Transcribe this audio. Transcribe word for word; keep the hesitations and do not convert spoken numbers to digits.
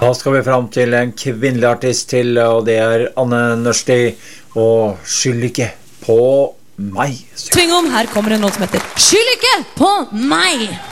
Da skal vi frem til en kvinnelig artist til, og det er Anne Nørsti, og Skyld ikke på meg. Tvingom, her kommer en låt som heter Skyld ikke på meg.